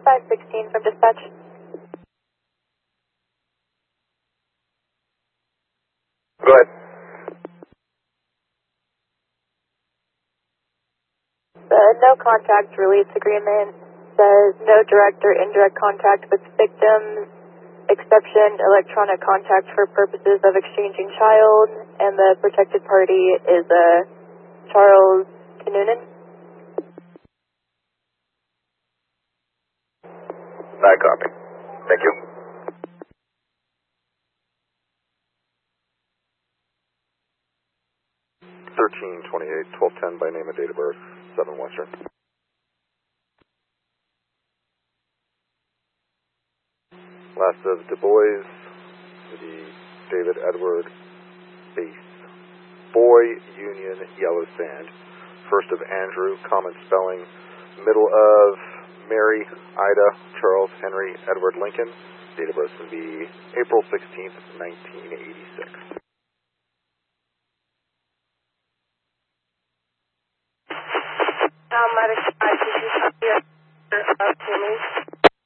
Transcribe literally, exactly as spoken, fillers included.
five sixteen from dispatch. Go ahead. The no contact release agreement says no direct or indirect contact with victims, exception electronic contact for purposes of exchanging child, and the protected party is uh, Charles Kinnunen. Bad copy. Thank you. thirteen twenty-eight, twelve ten by name and date of birth, seven Western. Last of Du Bois, the David Edward Base. Boy Union Yellow Sand. First of Andrew, common spelling. Middle of Mary, Ida, Charles, Henry, Edward Lincoln. Date of birth would be April sixteenth, nineteen eighty-six. Um,